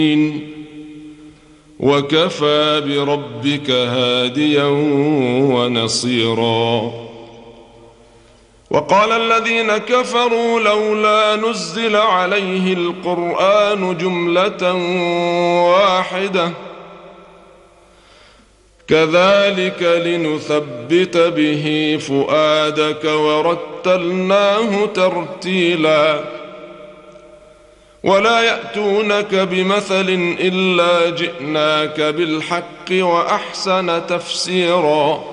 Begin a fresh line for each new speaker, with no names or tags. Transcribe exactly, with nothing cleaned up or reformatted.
وكفى بربك هاديا ونصيرا. وقال الذين كفروا لولا نزل عليه القرآن جملة واحدة كذلك لنثبت به فؤادك ورتلناه ترتيلا. ولا يأتونك بمثل إلا جئناك بالحق وأحسن تفسيرا.